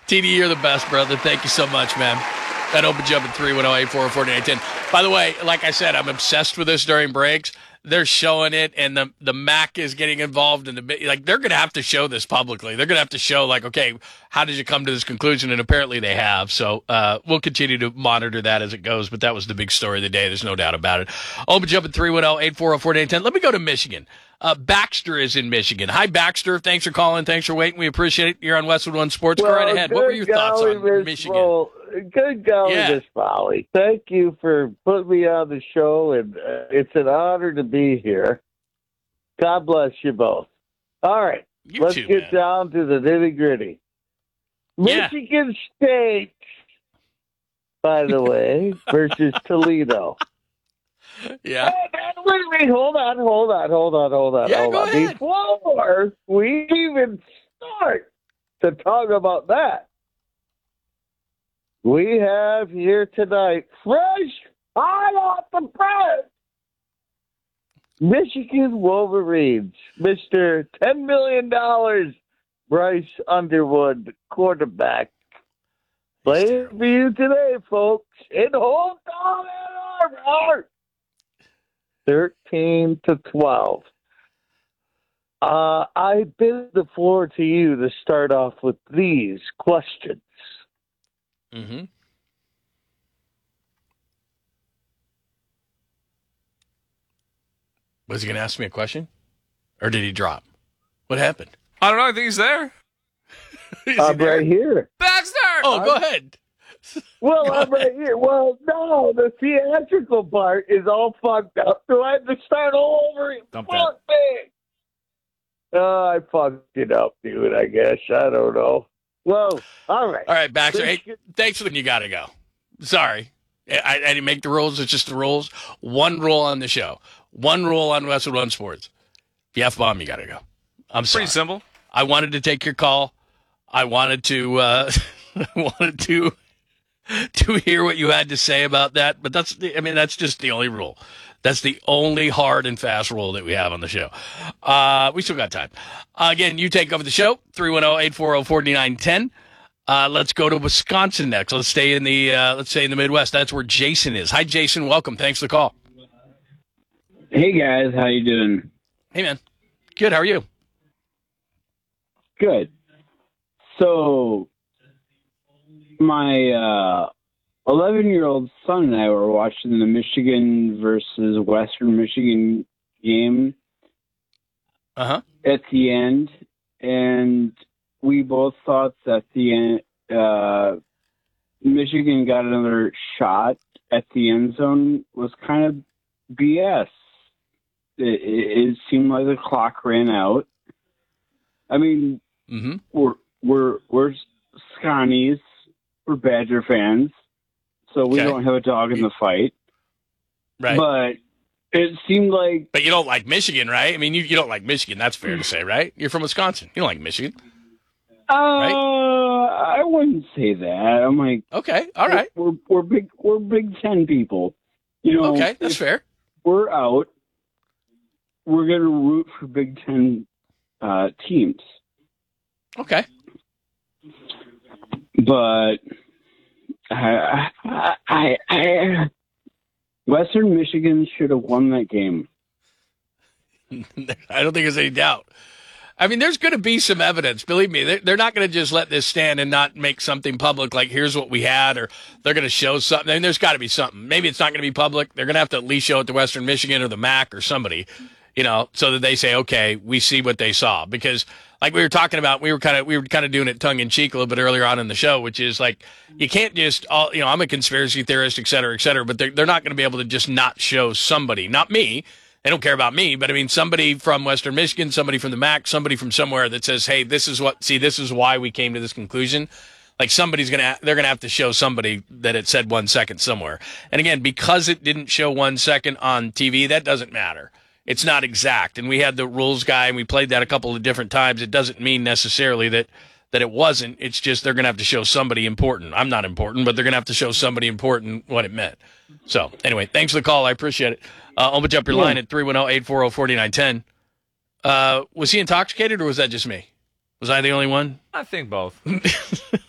TD, you're the best, brother. Thank you so much, man. That opens you up at 310-840-4910. By the way, like I said, I'm obsessed with this during breaks. They're showing it, and the MAC is getting involved in they're going to have to show this publicly. They're going to have to show, okay, how did you come to this conclusion? And apparently they have. So we'll continue to monitor that as it goes. But that was the big story of the day. There's no doubt about it. Open jump at 310-840-4910. Let me go to Michigan. Baxter is in Michigan. Hi, Baxter. Thanks for calling. Thanks for waiting. We appreciate it. You're on Westwood One Sports. Go right ahead. What were your thoughts on Michigan? Good golly, Miss Folly. Thank you for putting me on the show, and it's an honor to be here. God bless you both. All right, let's get down to the nitty-gritty. Michigan State, by the way, versus Toledo. Yeah. Wait, hold on. Yeah, go ahead. Before we even start to talk about that, we have here tonight, fresh, hot off the press, Michigan Wolverines, Mr. $10 million, Bryce Underwood, quarterback. Playing for you today, folks, in hometown Ann Arbor. 13-12. I bid the floor to you to start off with these questions. Mm-hmm. Was he going to ask me a question? Or did he drop? What happened? I don't know. I think he's there. I'm right here. Baxter! Oh, go ahead. Well, I'm right here. Well, no, the theatrical part is all fucked up. Do I have to start all over? Dump Fuck me. I fucked it up, dude, I guess. I don't know. Well, all right. All right, Baxter. Hey, thanks for the you got to go. Sorry. I didn't make the rules. It's just the rules. One rule on the show. One rule on Westwood One Sports. If you F-bomb, you got to go. I'm sorry. Pretty simple. I wanted to take your call. I wanted to to hear what you had to say about that, but that's just the only rule. That's the only hard and fast rule that we have on the show. We still got time. Again, you take over the show, 310-840-4910. Let's go to Wisconsin next. Let's stay in the Midwest. That's where Jason is. Hi, Jason. Welcome. Thanks for the call. Hey, guys. How you doing? Hey, man. Good. How are you? Good. So, my 11-year-old son and I were watching the Michigan versus Western Michigan game at the end, and we both thought that the end, Michigan got another shot at the end zone was kind of BS. It seemed like the clock ran out. I mean, we're Scotties, we're Badger fans, so we don't have a dog in the fight. Right. But it seemed like... But you don't like Michigan, right? I mean, you don't like Michigan. That's fair to say, right? You're from Wisconsin. You don't like Michigan. Right? I wouldn't say that. I'm like... Okay, all right. We're Big Ten people. You know, okay, that's fair. We're out. We're going to root for Big Ten teams. Okay. But Western Michigan should have won that game. I don't think there's any doubt. I mean, there's going to be some evidence. Believe me, they're not going to just let this stand and not make something public like here's what we had, or they're going to show something. I mean, there's got to be something. Maybe it's not going to be public. They're going to have to at least show it to Western Michigan or the MAC or somebody, so that they say, okay, we see what they saw. Because like we were talking about, we were kind of doing it tongue in cheek a little bit earlier on in the show, which is like, you can't just I'm a conspiracy theorist, et cetera, but they're not going to be able to just not show somebody, not me. They don't care about me, but I mean, somebody from Western Michigan, somebody from the MAC, somebody from somewhere that says, hey, this is why we came to this conclusion. Like they're going to have to show somebody that it said 1 second somewhere. And again, because it didn't show 1 second on TV, that doesn't matter. It's not exact. And we had the rules guy and we played that a couple of different times. It doesn't mean necessarily that it wasn't. It's just they're going to have to show somebody important. I'm not important, but they're going to have to show somebody important what it meant. So anyway, thanks for the call. I appreciate it. Open up your line at 310-840-4910. Was he intoxicated or was that just me? Was I the only one? I think both.